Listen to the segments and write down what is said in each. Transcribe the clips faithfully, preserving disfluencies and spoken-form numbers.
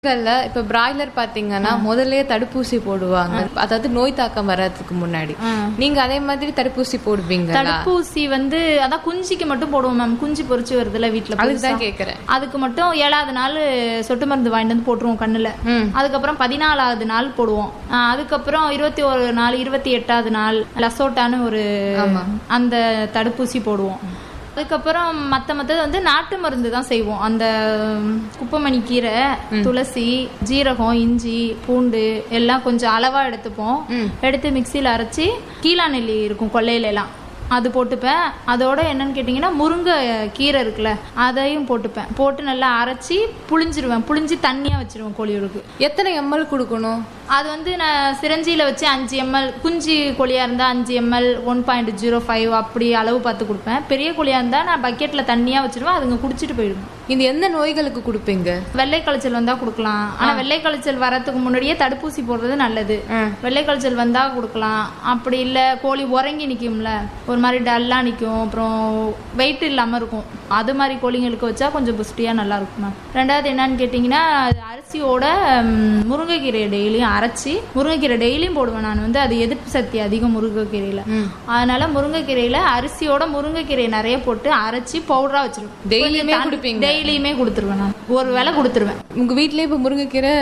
இப்ப பிராய்லர் பாத்தீங்கன்னா முதல்லயே தடுப்பூசி போடுவாங்க, அதாவது நோய் தாக்கம் வர்றதுக்கு முன்னாடி. நீங்க அதே மாதிரி தடுப்பூசி போடுவீங்க? தடுப்பூசி வந்து அதான் குஞ்சிக்கு மட்டும் போடுவோம் மேம். குஞ்சு பொறிச்சு வருதுல வீட்டுல, அதுதான் கேக்குறேன். அதுக்கு மட்டும் ஏழாவது நாள் சொட்டு மருந்து வாங்கிட்டு வந்து போட்டுருவோம் கண்ணுல. அதுக்கப்புறம் பதினாலாவது நாள் போடுவோம். அதுக்கப்புறம் இருபத்தி ஒரு நாள் இருபத்தி எட்டாவது நாள் லசோட்டான்னு ஒரு அந்த தடுப்பூசி போடுவோம். அதுக்கப்புறம் மத்த மத்தது வந்து நாட்டு மருந்து தான் செய்வோம். அந்த குப்பைமணி கீரை, துளசி, ஜீரகம், இஞ்சி, பூண்டு எல்லாம் கொஞ்சம் அளவா எடுத்துப்போம். எடுத்து மிக்சியில அரைச்சி கீழா நெல்லி இருக்கும் கொல்லையில எல்லாம் அது போட்டுப்பேன். அதோட என்னன்னு கேட்டீங்கன்னா முருங்கை கீரை இருக்குல்ல அதையும் போட்டுப்பேன். போட்டு நல்லா அரைச்சி புளிஞ்சிருவேன். புளிஞ்சு தண்ணியா வச்சிருவேன் கோழியோருக்கு. எத்தனை எம்எல் கொடுக்கணும்? அது வந்து நான் சிரஞ்சியில வச்சு அஞ்சு எம்எல், குஞ்சு கோழியா இருந்தா அஞ்சு ML, one point zero five அப்படி அளவு பார்த்து கொடுப்பேன். பெரிய கோழியா இருந்தா நான் பக்கெட்ல தண்ணியா வச்சிருவேன், அதுங்க குடிச்சிட்டு போயிடும். இது எந்த நோய்களுக்கு கொடுப்பீங்க? வெள்ளை கழிச்சல் வந்தா கொடுக்கலாம். ஆனா வெள்ளை கழிச்சல் வரதுக்கு முன்னாடியே தடுப்பூசி போடுறது நல்லது. வெள்ளை கழிச்சல் வந்தா கொடுக்கலாம். அப்படி இல்ல கோழி உறங்கி நிக்கும்ல, ஒரு மாதிரி டல்லா நிக்கும், அப்புறம் வெயிட் இல்லாம இருக்கும், அது மாதிரி கோழிங்களுக்கு வச்சா கொஞ்சம் புஷ்டியா நல்லா இருக்கும். ரெண்டாவது என்னன்னு கேட்டீங்கன்னா அரிசியோட முருங்கைக்கீரை டெய்லியும் அரைச்சி, முருங்கைக்கீரை டெய்லியும் போடுவேன் நான் வந்து. அது எதிர்ப்பு சக்தி அதிகம் முருங்கைக்கீரையில. அதனால முருங்கைக்கீரையில அரிசியோட முருங்கைக்கீரை நிறைய போட்டு அரைச்சி பவுடரா வச்சிருவேன். டெய்லியுமே கொடுப்பீங்க? டெய்லியுமே கொடுத்துருவேன் நான், ஒரு வேளை கொடுத்துருவேன். உங்க வீட்லயே இப்ப முருங்கைக்கீரை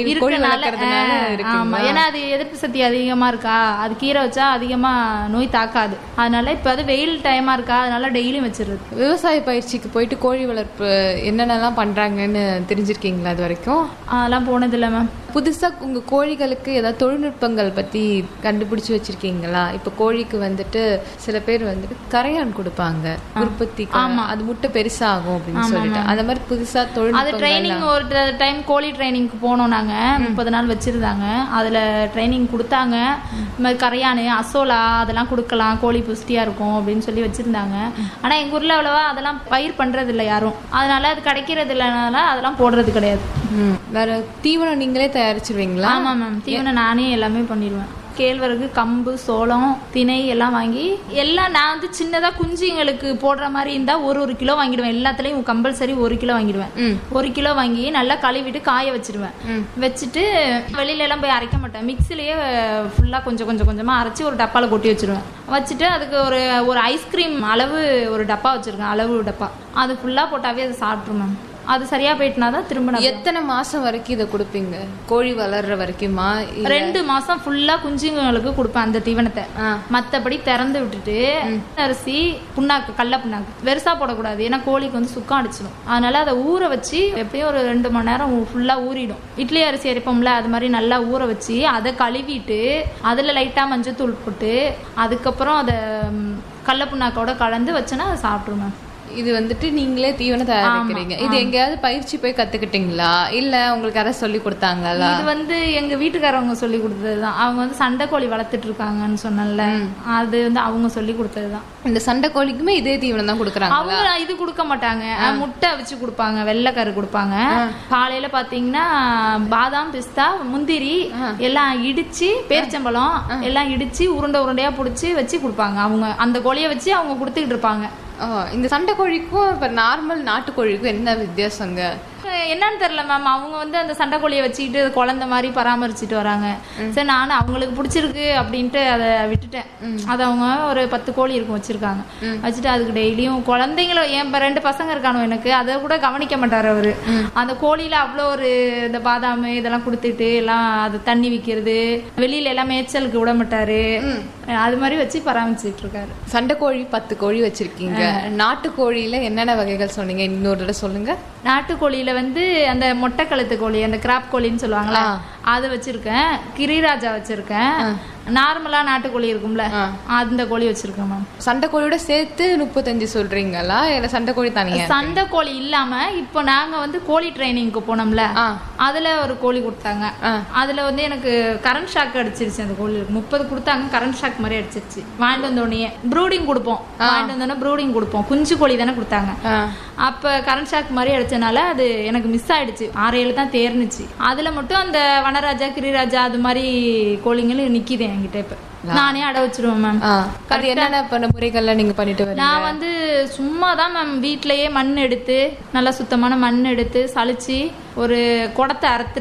ஆமா, ஏன்னா அது எதிர்ப்பு சக்தி அதிகமா இருக்கா, அது கீரை வச்சா அதிகமா நோய் தாக்காது. அதனால இப்ப அது வெயில் டைமா இருக்கா, அதனால டெய்லியும் வச்சிருது. விவசாய பயிற்சிக்கு போயிட்டு கோழி வளர்ப்பு என்னென்னலாம் பண்றாங்கன்னு தெரிஞ்சிருக்கீங்களா இது வரைக்கும்? அதெல்லாம் போனது இல்ல மேம். புதுசா உங்க கோழிகளுக்கு ஏதாவது தொழில்நுட்பங்கள் பத்தி கண்டுபிடிச்சு வச்சிருக்கீங்களா? இப்ப கோழிக்கு வந்துட்டு சில பேர் வந்துட்டு கரையான் கொடுப்பாங்க உற்பத்தி, அது முட்டை பெருசாகும் அப்படின்னு சொல்லிட்டு, அந்த மாதிரி புதுசா தொழில்நுட்பம். ட்ரைனிங் ஒரு டைம் கோழி ட்ரைனிங்க்கு போனோம் நாங்க, முப்பது நாள் வச்சிருந்தாங்க. அதுல ட்ரைனிங் கொடுத்தாங்க. இந்த மாதிரி கரையானு, அசோலா அதெல்லாம் கொடுக்கலாம், கோழி புஷ்டியா இருக்கும் அப்படின்னு சொல்லி வச்சிருந்தாங்க. ஆனா எங்க ஊர்ல அவ்வளவா அதெல்லாம் பயிர் பண்றது இல்லை யாரும், அதனால அது கிடைக்கிறது இல்லைனால அதெல்லாம் போடுறது கிடையாது. வேற தீவனம் நீங்களே தயாரிச்சிருவீங்களா? ஆமா மேம், தீவனம் நானே எல்லாமே பண்ணிடுவேன். கேழ்வரகு, கம்பு, சோளம், திணை எல்லாம் வாங்கி எல்லாம் நான் வந்து சின்னதா குஞ்சுங்களுக்கு போடுற மாதிரி இருந்தா ஒரு ஒரு கிலோ வாங்கிடுவேன். எல்லாத்துலயும் கம்பல்சரி ஒரு கிலோ வாங்கிடுவேன். ஒரு கிலோ வாங்கி நல்லா கழுவிட்டு காய வச்சிருவேன். வச்சுட்டு வெளியில எல்லாம் போய் அரைக்க மாட்டேன், மிக்சிலேயே ஃபுல்லா கொஞ்சம் கொஞ்சம் கொஞ்சமா அரைச்சி ஒரு டப்பால கொட்டி வச்சிருவேன். வச்சுட்டு அதுக்கு ஒரு ஒரு ஐஸ்கிரீம் அளவு ஒரு டப்பா வச்சிருக்கேன், அளவு டப்பா, அது ஃபுல்லா போட்டாவே அதை சாப்பிட்டுருவேன். அது சரியா போயிட்டுனாதான் திரும்ப. எத்தனை மாசம் வரைக்கும் இதை கொடுப்பீங்க? கோழி வளர்ற வரைக்குமா? ரெண்டு மாசம் ஃபுல்லா குஞ்சுங்களுக்கு கொடுப்பேன் அந்த தீவனத்தை. மத்தபடி திறந்து விட்டுட்டு அரிசி, புண்ணாக்கு, கடல புண்ணாக்கு வெறுசா போடக்கூடாது, ஏன்னா கோழிக்கு வந்து சுக்கம் அடிச்சிடும். அதனால அதை ஊற வச்சு எப்படியும் ஒரு ரெண்டு மணி நேரம் ஃபுல்லா ஊறிடும். இட்லி அரிசி அரைப்போம்ல, அது மாதிரி நல்லா ஊற வச்சு அதை கழுவிட்டு அதுல லைட்டா மஞ்சள் தூள் போட்டு அதுக்கப்புறம் அதை கடல புண்ணாக்கோட கலந்து வச்சேன்னா அதை சாப்பிட்டுருவேன். இது வந்துட்டு நீங்களே தீவனம் தயாரிக்கிறீங்க. இது எங்கேயாவது பயிற்சி போய் கத்துக்கிட்டீங்களா, இல்ல உங்களுக்கு யாராவது சொல்லி கொடுத்தாங்களா? இது வந்து எங்க வீட்டுக்காரவங்க சொல்லி கொடுத்ததுதான். அவங்க வந்து சண்டை கோழி வளர்த்துட்டு இருக்காங்கன்னு சொன்னல, அது வந்து அவங்க சொல்லி கொடுத்ததுதான். இந்த சண்டை கோழிக்குமே இதே தீவனம் தான் கொடுக்குறாங்க? அவங்க இது கொடுக்க மாட்டாங்க, முட்டை வச்சு கொடுப்பாங்க, வெள்ளைக்கரு கொடுப்பாங்க. காலையில பாத்தீங்கன்னா பாதாம், பிஸ்தா, முந்திரி எல்லாம் இடிச்சு, பேரிச்சம்பழம் எல்லாம் இடிச்சு உருண்டை உருண்டையா புடிச்சு வச்சு கொடுப்பாங்க. அவங்க அந்த கோழியை வச்சு அவங்க கொடுத்துக்கிட்டு இருப்பாங்க. இந்த சண்டை கோழிக்கும் இப்ப நார்மல் நாட்டுக்கோழிக்கும் என்ன வித்தியாசங்க? என்னன்னு தெரியல மேம். அவங்க வந்து அந்த சண்டை கோழியை வச்சுக்கிட்டு குழந்தை மாதிரி பராமரிச்சுட்டு வராங்க. சரி, நானும் அவங்களுக்கு பிடிச்சிருக்கு அப்படின்ட்டு அதை விட்டுட்டேன். அது அவங்க ஒரு பத்து கோழி இருக்கும் வச்சிருக்காங்க. வச்சுட்டு அதுக்கு டெய்லியும் குழந்தைங்கள, என் ரெண்டு பசங்க இருக்கானோ எனக்கு, அதை கூட கவனிக்க மாட்டாரு அவரு. அந்த கோழியில அவ்வளோ ஒரு இந்த பாதாம் இதெல்லாம் கொடுத்துட்டு எல்லாம் அது தண்ணி விற்கிறது, வெளியில எல்லாம் மேய்ச்சலுக்கு விட மாட்டாரு. அது மாதிரி வச்சு பராமரிச்சுட்டு இருக்காரு. சண்டை கோழி பத்து கோழி வச்சிருக்கீங்க. நாட்டுக்கோழியில என்னென்ன வகைகள் சொன்னீங்க, இன்னொரு தடவை சொல்லுங்க. நாட்டுக்கோழியில வந்து அந்த மொட்டை கழுத்து கோழி, அந்த கிராப் கோழின்னு சொல்லுவாங்களா, அது வச்சிருக்கேன். கிரிராஜா வச்சிருக்கேன். நார்மலா நாட்டுக்கோழி இருக்கும்ல, அந்த கோழி வச்சிருக்கேன் மேம். சண்டை கோழியோட சேர்த்து முப்பத்தஞ்சு சொல்றீங்களா, இல்ல சண்டை கோழி தனியா? சண்டை கோழி இல்லாம இப்போ நாங்க வந்து கோழி ட்ரைனிங்க்கு போனோம்ல, அதுல ஒரு கோழி கொடுத்தாங்க. அதுல வந்து எனக்கு கரண்ட் ஷாக் அடிச்சிருச்சு. அந்த கோழி முப்பது கொடுத்தாங்க, கரண்ட் ஷாக் மாதிரி அடிச்சிருச்சு. வாங்கிட்டு வந்தோடனே ப்ரூடிங் கொடுப்போம், வாங்கிட்டு வந்தோடனே ப்ரூடிங் கொடுப்போம், குஞ்சு கோழி தானே கொடுத்தாங்க. அப்ப கரண்ட் ஷாக் மாதிரி அடிச்சனால அது எனக்கு மிஸ் ஆயிடுச்சு. ஆறு ஏழு தான் தேர்னுச்சு. அதுல மட்டும் அந்த வனராஜா, கிரிராஜா அது மாதிரி கோழிங்களும் நிக்குது என்கிட்ட. இப்ப நானே அடை வச்சிருவேன் மேம். அது என்னென்ன பண்ண முறைகள்லாம் நீங்க பண்ணிட்டு வரீங்க? நான் வந்து சும்மா தான் மேம் வீட்லயே மண் எடுத்து, நல்லா சுத்தமான மண் எடுத்து சலிச்சு ஒரு குடத்தை அறுத்து